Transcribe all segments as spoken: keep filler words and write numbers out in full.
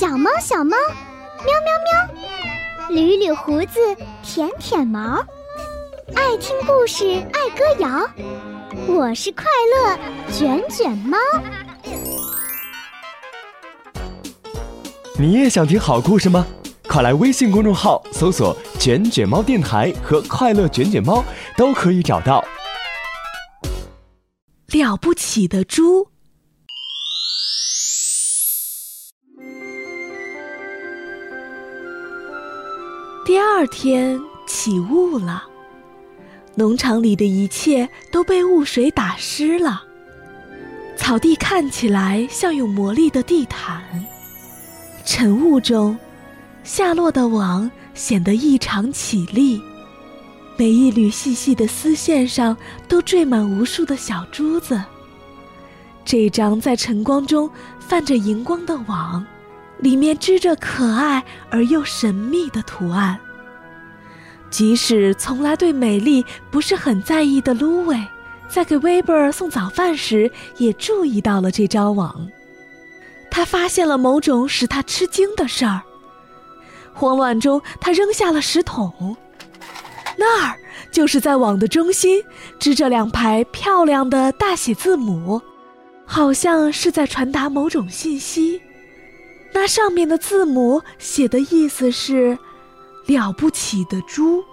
小猫小猫，喵喵喵，捋捋胡子，舔舔毛，爱听故事，爱歌谣，我是快乐卷卷猫。 你也想听好故事吗？快来微信公众号搜索卷卷猫电台和快乐卷卷猫，都可以找到。 了不起的猪。第二天起雾了，农场里的一切都被雾水打湿了，草地看起来像有魔力的地毯。晨雾中，下落的网显得异常绮丽，每一缕细细的丝线上都缀满无数的小珠子。这张在晨光中泛着荧光的网，里面织着可爱而又神秘的图案。即使从来对美丽不是很在意的芦苇，在给威伯尔送早饭时也注意到了这张网。他发现了某种使他吃惊的事儿。慌乱中，他扔下了石桶，那儿就是在网的中心织着两排漂亮的大写字母，好像是在传达某种信息。那上面的字母写的意思是了不起的猪。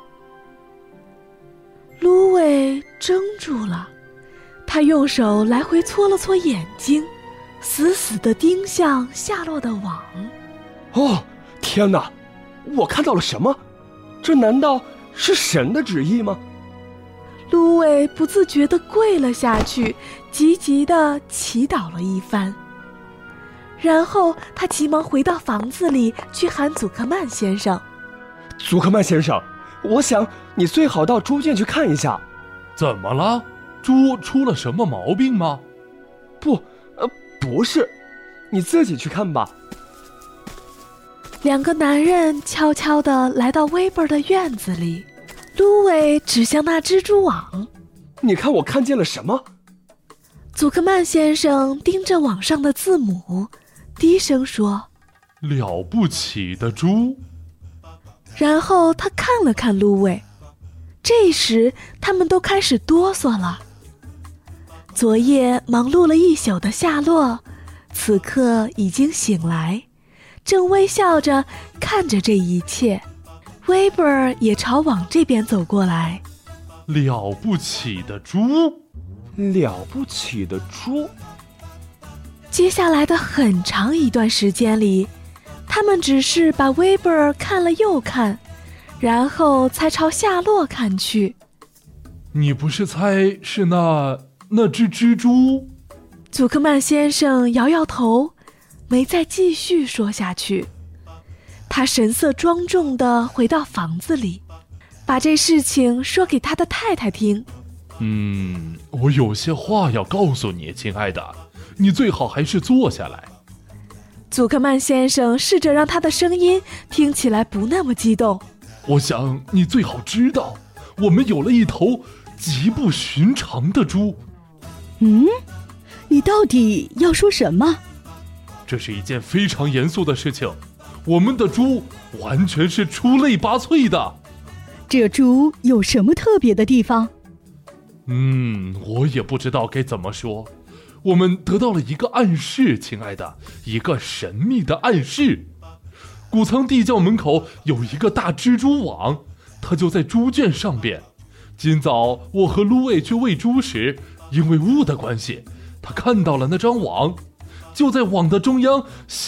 芦苇怔住了，他用手来回搓了搓眼睛，死死地盯向下落的网。 哦，天哪！我看到了什么？这难道是神的旨意吗？ 芦苇不自觉地跪了下去，急急地祈祷了一番。然后他急忙回到房子里去喊祖克曼先生。 祖克曼先生，我想你最好到猪圈去看一下。 怎么了？猪出了什么毛病吗？ 不，呃，不是，你自己去看吧。 两个男人悄悄地来到威伯的院子里，芦苇指向那蜘蛛网。 你看我看见了什么？ 祖克曼先生盯着网上的字母，低声说： 了不起的猪。 然后他看了看芦苇，这时他们都开始哆嗦了。昨夜忙碌了一宿的夏洛，此刻已经醒来，正微笑着看着这一切。威伯尔也朝网这边走过来。 了不起的猪， 了不起的猪。 接下来的很长一段时间里，他们只是把威伯尔看了又看，然后才朝夏洛看去。 你不是猜是那那只蜘蛛？ 祖克曼先生摇摇头，没再继续说下去。他神色庄重地回到房子里，把这事情说给他的太太听。 嗯，我有些话要告诉你，亲爱的，你最好还是坐下来。 祖克曼先生试着让他的声音听起来不那么激动。 我想你最好知道，我们有了一头极不寻常的猪。 嗯，你到底要说什么？ 这是一件非常严肃的事情，我们的猪完全是出类拔萃的。 这猪有什么特别的地方？ 嗯，我也不知道该怎么说。我们得到了一个暗示，亲爱的，一个神秘的暗示。谷仓地窖门口有一个大蜘蛛网，它就在猪圈上边。今早我和芦苇去喂猪时，因为雾的关系，他看到了那张网，就在网的中央